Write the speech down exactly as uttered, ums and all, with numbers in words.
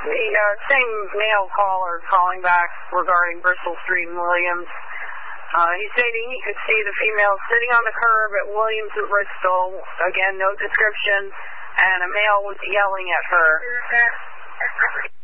The uh, same male caller calling back regarding Bristol Street and Williams. Uh, he's stating he could see the female sitting on the curb at Williams and Bristol. Again, no description, and a male was yelling at her.